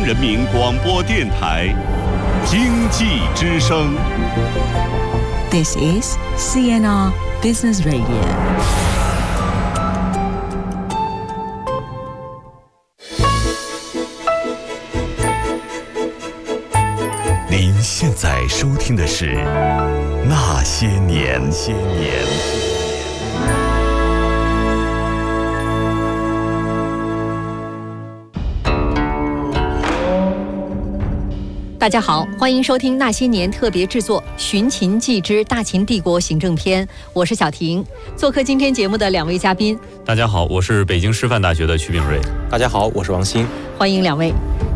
人民广播电台经济之声。 This is CNR Business Radio。 您现在收听的是《那些年》。 大家好，欢迎收听《那些年》特别制作《寻秦记之大秦帝国行政篇》，我是小婷。做客今天节目的两位嘉宾， 大家好，我是北京师范大学的曲炳瑞。 大家好，我是王鑫。 欢迎两位。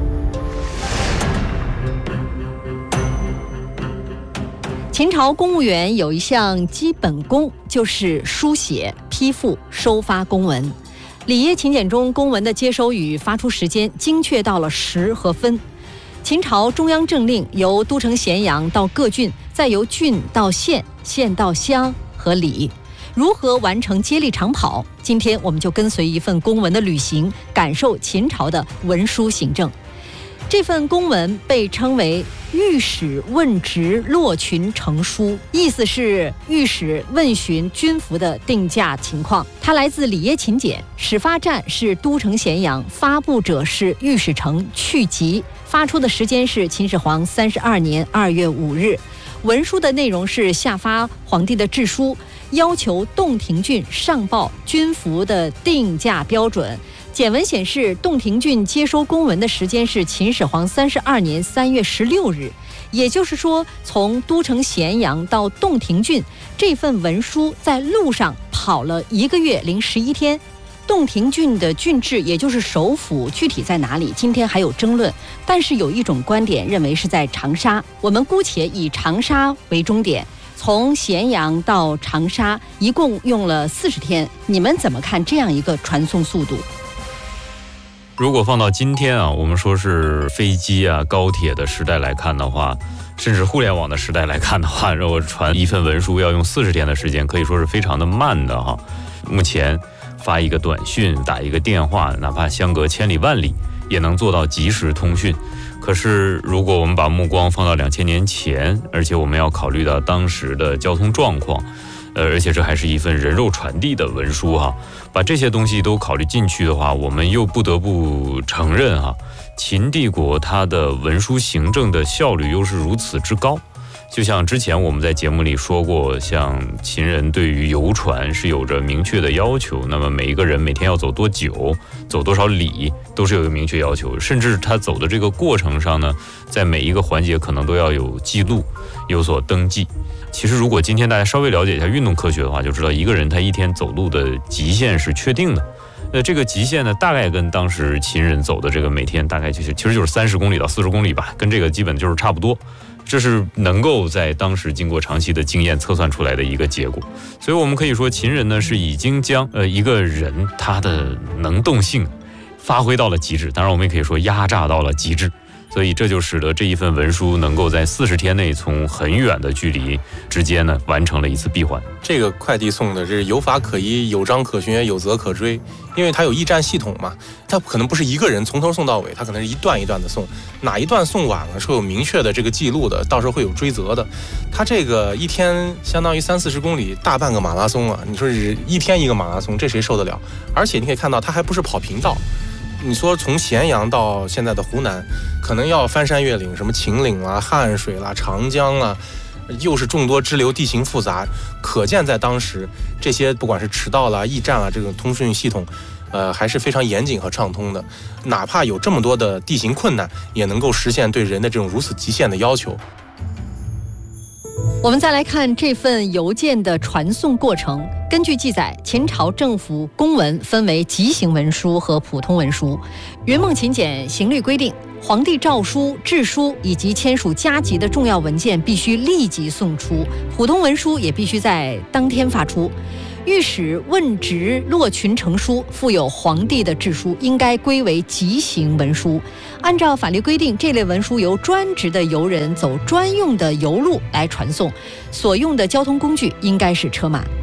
秦朝公务员有一项基本功，就是书写、批复、收发公文。礼业秦简中公文的接收与发出时间精确到了时和分。秦朝中央政令由都城咸阳到各郡，再由郡到县，县到乡和里。如何完成接力长跑？今天我们就跟随一份公文的旅行，感受秦朝的文书行政。这份公文被称为御史问职落群呈书，意思是御史问询军服的定价情况。它来自礼业秦简，始发站是都城咸阳，发布者是御史丞去疾，发出的时间是秦始皇32年2月5日。文书的内容是下发皇帝的制书，要求洞庭郡上报军服的定价标准。简文显示，洞庭郡接收公文的时间是秦始皇32年3月16日，也就是说，从都城咸阳到洞庭郡，这份文书在路上跑了1个月零11天。洞庭郡的郡治，也就是首府，具体在哪里？今天还有争论，但是有一种观点认为是在长沙。我们姑且以长沙为终点，从咸阳到长沙一共用了40天。你们怎么看这样一个传送速度？ 如果放到今天啊，我们说是飞机啊、高铁的时代来看的话，甚至互联网的时代来看的话，如果传一份文书要用40天的时间，可以说是非常的慢的哈。目前发一个短讯、打一个电话，哪怕相隔千里万里，也能做到即时通讯。可是如果我们把目光放到2000年前，而且我们要考虑到当时的交通状况，而且这还是一份人肉传递的文书哈，把这些东西都考虑进去的话，我们又不得不承认哈，秦帝国它的文书行政的效率又是如此之高。就像之前我们在节目里说过，像秦人对于游船是有着明确的要求，那么每一个人每天要走多久，走多少里，都是有一个明确要求，甚至他走的这个过程上呢，在每一个环节可能都要有记录，有所登记。其实如果今天大家稍微了解一下运动科学的话，就知道一个人他一天走路的极限是确定的。这个极限呢，大概跟当时秦人走的这个每天大概其实就是30公里到40公里吧，跟这个基本就是差不多。这是能够在当时经过长期的经验测算出来的一个结果。所以我们可以说，秦人呢是已经将一个人他的能动性发挥到了极致，当然我们也可以说压榨到了极致。所以这就使得这一份文书能够在40天内从很远的距离之间呢完成了一次闭环。 这个快递送的是有法可依、有章可循、有责可追，因为它有驿站系统嘛，它可能不是一个人从头送到尾，它可能是一段一段的送，哪一段送晚了是有明确的这个记录的，到时候会有追责的。它这个一天相当于30-40公里，大半个马拉松啊！你说是一天一个马拉松，这谁受得了？而且你可以看到，它还不是跑平道。你说从咸阳到现在的湖南，可能要翻山越岭，什么秦岭啦、汉水啦、长江啦，又是众多支流，地形复杂，可见在当时这些不管是驰道啦、驿站啊，这种通讯系统，还是非常严谨和畅通的。哪怕有这么多的地形困难，也能够实现对人的这种如此极限的要求。 我们再来看这份邮件的传送过程。根据记载，秦朝政府公文分为急行文书和普通文书。云梦秦简行律规定，皇帝诏书、制书以及签署加急的重要文件必须立即送出，普通文书也必须在当天发出。御史问职落群呈书附有皇帝的制书，应该归为急行文书。按照法律规定，这类文书由专职的邮人走专用的邮路来传送，所用的交通工具应该是车马。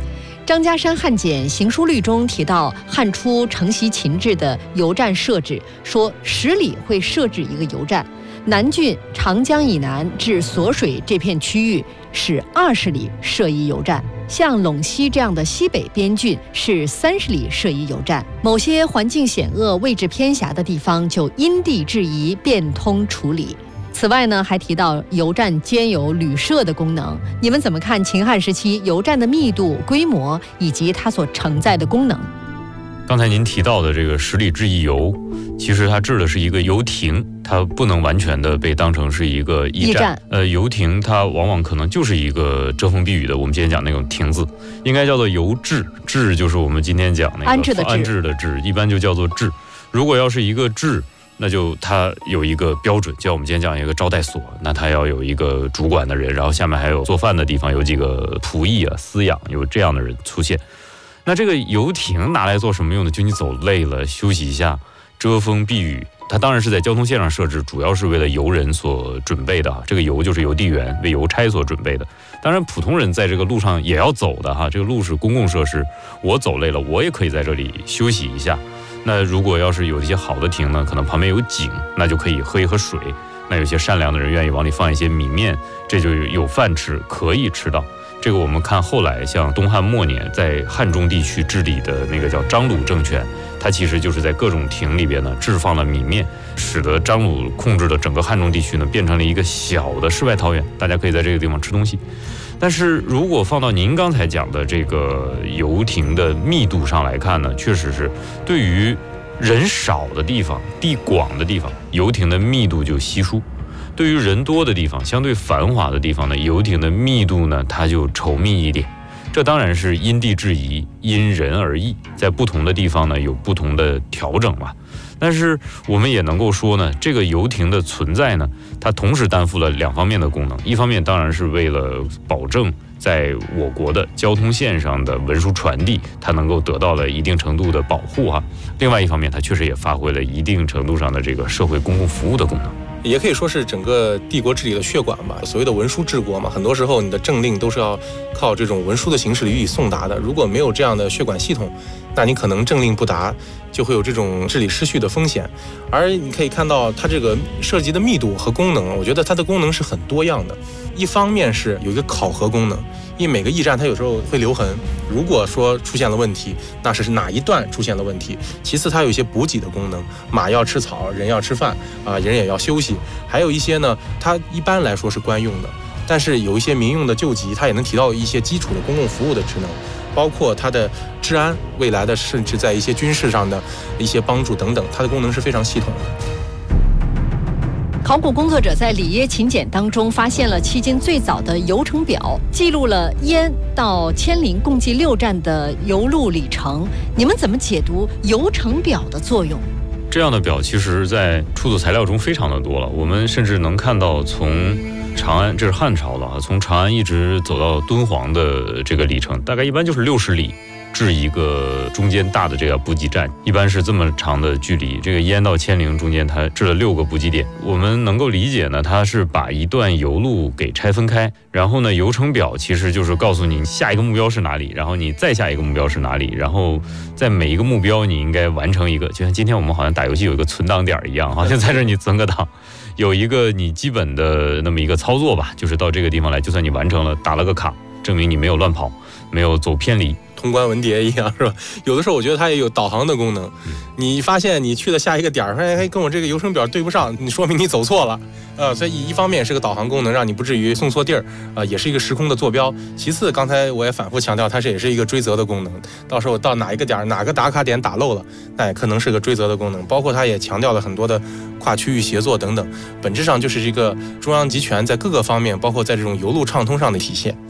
张家山汉简行书律中提到，汉初承袭秦制的邮站设置，说10里会设置一个邮站，南郡长江以南至锁水这片区域是20里设一邮站，像陇西这样的西北边郡是30里设一邮站，某些环境险恶、位置偏狭的地方就因地制宜变通处理。此外呢，还提到邮站兼有旅社的功能。你们怎么看秦汉时期邮站的密度、规模以及它所承载的功能？ 刚才您提到的这个10里制一邮，其实它指的是一个邮亭，它不能完全的被当成是一个驿站。邮亭它往往可能就是一个遮风避雨的，我们今天讲那种亭子，应该叫做邮治。治就是我们今天讲那个安置的治，一般就叫做治。如果要是一个治，那就它有一个标准，就像我们今天讲一个招待所，那它要有一个主管的人，然后下面还有做饭的地方，有几个仆役啊、饲养，有这样的人出现。那这个游艇拿来做什么用的？就你走累了休息一下，遮风避雨。它当然是在交通线上设置，主要是为了游人所准备的哈。这个邮就是邮递员为邮差所准备的。当然，普通人在这个路上也要走的哈。这个路是公共设施，我走累了，我也可以在这里休息一下。那如果要是有一些好的亭呢，可能旁边有井，那就可以喝一喝水。那有些善良的人愿意往里放一些米面，这就有饭吃，可以吃到。这个我们看后来像东汉末年在汉中地区治理的那个叫张鲁政权，它其实就是在各种亭里边呢置放了米面，使得张鲁控制的整个汉中地区呢变成了一个小的世外桃源，大家可以在这个地方吃东西。但是如果放到您刚才讲的这个游亭的密度上来看呢，确实是对于人少的地方、地广的地方，游亭的密度就稀疏；对于人多的地方、相对繁华的地方呢，游亭的密度呢它就稠密一点。这当然是因地制宜、因人而异，在不同的地方呢有不同的调整嘛。但是我们也能够说呢，这个游亭的存在呢，它同时担负了2方面的功能。一方面当然是为了保证在我国的交通线上的文书传递，它能够得到了一定程度的保护哈。另外一方面，它确实也发挥了一定程度上的这个社会公共服务的功能。 也可以说是整个帝国治理的血管吧。所谓的文书治国嘛，很多时候你的政令都是要靠这种文书的形式予以送达的。如果没有这样的血管系统，那你可能政令不达，就会有这种治理失序的风险。而你可以看到它这个涉及的密度和功能，我觉得它的功能是很多样的。一方面是有一个考核功能，因为每个驿站它有时候会留痕，如果说出现了问题，那是哪一段出现了问题。其次它有一些补给的功能，马要吃草，人要吃饭人也要休息。还有一些呢，它一般来说是官用的，但是有一些民用的救急，它也能提到一些基础的公共服务的职能，包括它的治安，未来的甚至在一些军事上的一些帮助等等，它的功能是非常系统的。 考古工作者在里耶秦简当中发现了迄今最早的邮程表，记录了燕到千陵共计6站的邮路里程。你们怎么解读邮程表的作用？ 这样的表其实在出土材料中非常的多了，我们甚至能看到从长安，这是汉朝了，从长安一直走到敦煌的这个里程，大概一般就是60里。至一个中间大的这个补给站，一般是这么长的距离。这个燕到千陵中间，它置了6个补给点。我们能够理解呢，它是把一段邮路给拆分开，然后呢，邮程表其实就是告诉你下一个目标是哪里，然后你再下一个目标是哪里，然后在每一个目标你应该完成一个，就像今天我们好像打游戏有一个存档点一样，好像在这你存个档。有一个你基本的那么一个操作吧，就是到这个地方来，就算你完成了，打了个卡，证明你没有乱跑，没有走偏离。 通关文牒一样是吧？有的时候我觉得它也有导航的功能。你发现你去的下一个点儿，哎，跟我这个邮程表对不上，你说明你走错了。所以一方面是个导航功能，让你不至于送错地儿，也是一个时空的坐标。其次，刚才我也反复强调，它也是一个追责的功能。到时候到哪一个点，哪个打卡点打漏了，那也可能是个追责的功能。包括它也强调了很多的跨区域协作等等，本质上就是一个中央集权在各个方面，包括在这种邮路畅通上的体现。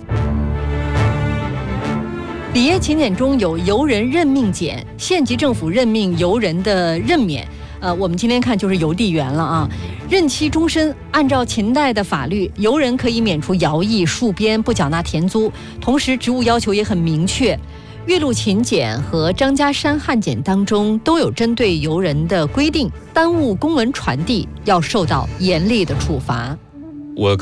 里耶秦简中有邮人任命简，县级政府任命邮人的任免，我们今天看就是邮递员了啊，任期终身。按照秦代的法律，邮人可以免除徭役、戍边，不缴纳田租，同时职务要求也很明确。岳麓秦简和张家山汉简当中都有针对邮人的规定，耽误公文传递要受到严厉的处罚。 我